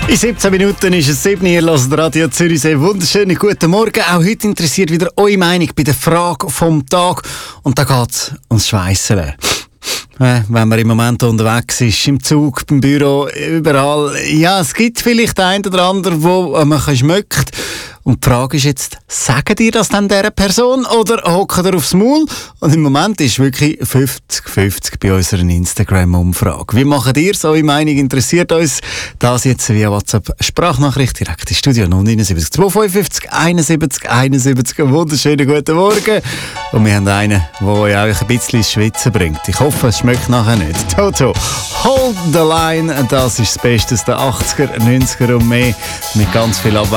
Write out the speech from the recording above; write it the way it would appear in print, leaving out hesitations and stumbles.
In 17 Minuten ist es 7 Uhr, ihr hört Radio Zürichsee. Wunderschönen guten Morgen. Auch heute interessiert wieder eure Meinung bei der Frage vom Tag. Und da geht es ums Schweissen. Wenn man im Moment unterwegs ist, im Zug, beim Büro, überall. Ja, es gibt vielleicht ein oder andere, wo man schmeckt. Und die Frage ist jetzt, sagen ihr das dann dieser Person oder hockt ihr aufs Maul? Und im Moment ist wirklich 50-50 bei unserer Instagram-Umfrage. Wie macht ihr es? Eure Meinung interessiert uns. Das jetzt via WhatsApp-Sprachnachricht direkt ins Studio 079 255 71 71. Einen wunderschönen guten Morgen. Und wir haben einen, der euch auch ein bisschen ins Schwitzen bringt. Ich hoffe, es schmeckt nachher nicht. Toto, Hold the Line. Das ist das Beste aus den 80er, 90er und mehr. Mit ganz viel Abwechslung.